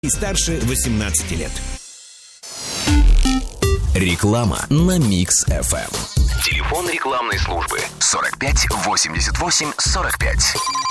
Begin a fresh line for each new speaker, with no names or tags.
и старше 18 лет.
Реклама на Mix FM.
Телефон рекламной службы 45 88 45.